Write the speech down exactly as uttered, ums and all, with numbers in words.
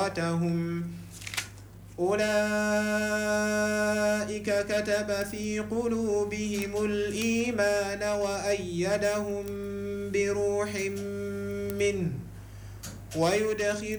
أولئك كتب في قلوبهم الإيمان وأيدهم بروح منه ويدخل